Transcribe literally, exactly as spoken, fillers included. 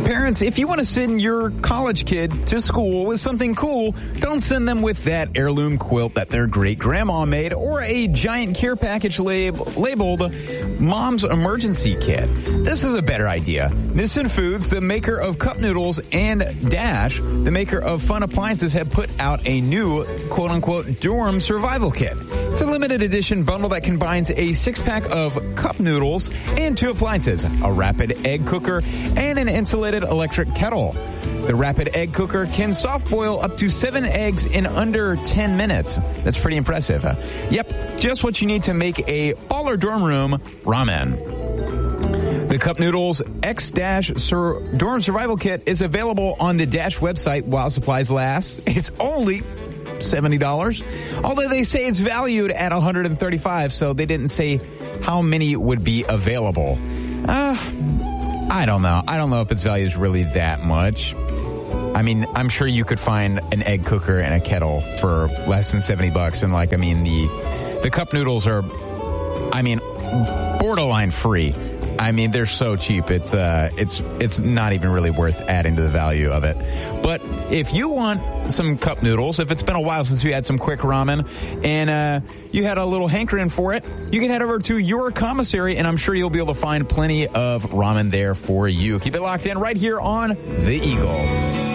Parents, if you want to send your college kid to school with something cool, don't send them with that heirloom quilt that their great-grandma made or a giant care package lab- labeled Mom's Emergency Kit. This is a better idea. Nissin Foods, the maker of cup noodles, and Dash, the maker of fun appliances, have put out a new quote-unquote dorm survival kit. It's a limited edition bundle that combines a six-pack of cup noodles and two appliances, a rapid egg cooker, and an insulated electric kettle. The rapid egg cooker can soft boil up to seven eggs in under ten minutes. That's pretty impressive. Uh, yep, just what you need to make a baller dorm room ramen. The Cup Noodles X-Dash Sur- Dorm Survival Kit is available on the Dash website while supplies last. It's only seventy dollars, although they say it's valued at one hundred thirty-five dollars, so they didn't say how many would be available. Uh, I don't know. I don't know if its value is really that much. I mean, I'm sure you could find an egg cooker and a kettle for less than seventy bucks. And like, I mean, the, the cup noodles are, I mean, borderline free. I mean, they're so cheap. It's, uh, it's, it's not even really worth adding to the value of it. But if you want some cup noodles, if it's been a while since you had some quick ramen and, uh, you had a little hankering for it, you can head over to your commissary and I'm sure you'll be able to find plenty of ramen there for you. Keep it locked in right here on The Eagle.